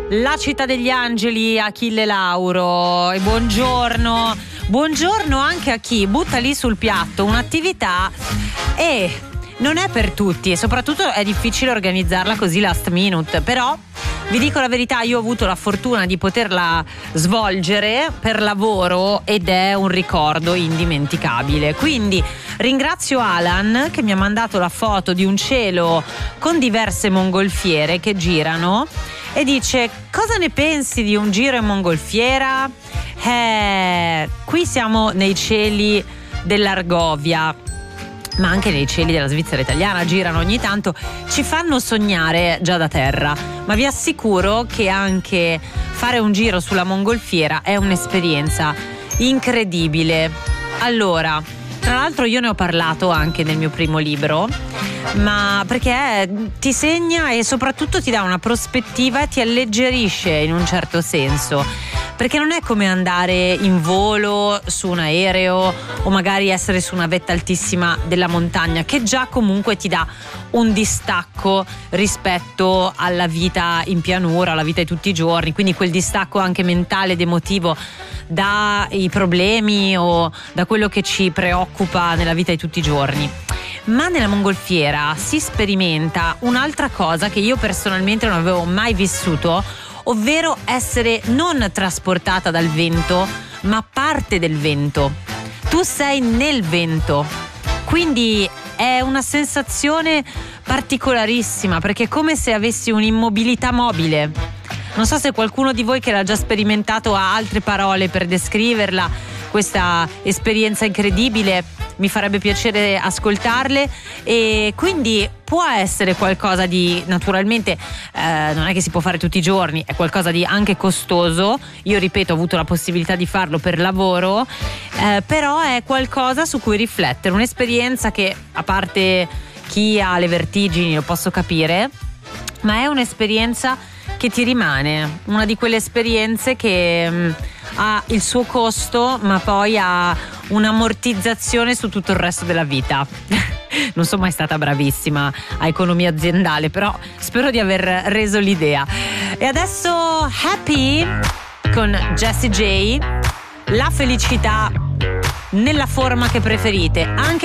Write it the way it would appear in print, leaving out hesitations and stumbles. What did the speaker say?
La città degli angeli, Achille Lauro, e buongiorno anche a chi butta lì sul piatto un'attività e non è per tutti e soprattutto è difficile organizzarla così last minute, però vi dico la verità, io ho avuto la fortuna di poterla svolgere per lavoro ed è un ricordo indimenticabile. Quindi ringrazio Alan che mi ha mandato la foto di un cielo con diverse mongolfiere che girano e dice: cosa ne pensi di un giro in mongolfiera? Qui siamo nei cieli dell'Argovia, ma anche nei cieli della Svizzera italiana girano ogni tanto, ci fanno sognare già da terra, ma vi assicuro che anche fare un giro sulla mongolfiera è un'esperienza incredibile. Allora, tra l'altro io ne ho parlato anche nel mio primo libro, ma perché ti segna e soprattutto ti dà una prospettiva e ti alleggerisce in un certo senso, perché non è come andare in volo su un aereo o magari essere su una vetta altissima della montagna, che già comunque ti dà un distacco rispetto alla vita in pianura, alla vita di tutti i giorni, quindi quel distacco anche mentale ed emotivo dai problemi o da quello che ci preoccupa nella vita di tutti i giorni. Ma nella mongolfiera si sperimenta un'altra cosa che io personalmente non avevo mai vissuto, ovvero essere non trasportata dal vento, ma parte del vento. Tu sei nel vento, quindi è una sensazione particolarissima, perché è come se avessi un'immobilità mobile. Non so se qualcuno di voi che l'ha già sperimentato ha altre parole per descriverla, questa esperienza incredibile. Mi farebbe piacere ascoltarle, e quindi può essere qualcosa di, naturalmente non è che si può fare tutti i giorni, è qualcosa di anche costoso. Io ripeto, ho avuto la possibilità di farlo per lavoro, però è qualcosa su cui riflettere, un'esperienza che, a parte chi ha le vertigini lo posso capire, ma è un'esperienza che ti rimane, una di quelle esperienze che ha il suo costo, ma poi ha un'ammortizzazione su tutto il resto della vita. Non sono mai stata bravissima a economia aziendale, però spero di aver reso l'idea. E adesso Happy con Jessie J, la felicità nella forma che preferite, anche